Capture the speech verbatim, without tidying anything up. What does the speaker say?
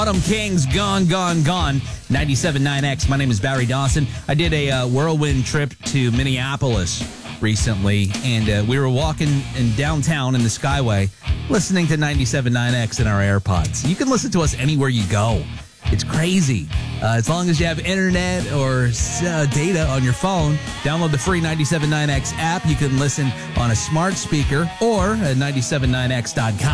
Autumn Kings, Gone, Gone, Gone, ninety-seven point nine X. My name is Barry Dawson. I did a uh, whirlwind trip to Minneapolis recently, and uh, we were walking in downtown in the Skyway, listening to ninety-seven point nine X in our AirPods. You can listen to us anywhere you go. It's crazy. Uh, as long as you have internet or uh, data on your phone, download the free ninety-seven point nine X app. You can listen on a smart speaker or at ninety-seven point nine X dot com.